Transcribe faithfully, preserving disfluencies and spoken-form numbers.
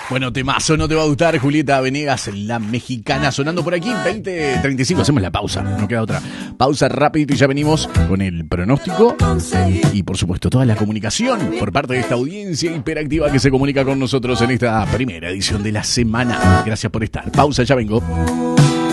Bueno, temazo, no te va a gustar. Julieta Venegas, la mexicana, sonando por aquí. veinte treinta y cinco, hacemos la pausa, no queda otra. Pausa rapidito y ya venimos con el pronóstico y, por supuesto, toda la comunicación por parte de esta audiencia hiperactiva que se comunica con nosotros en esta primera edición de la semana. Gracias por estar. Pausa, ya vengo.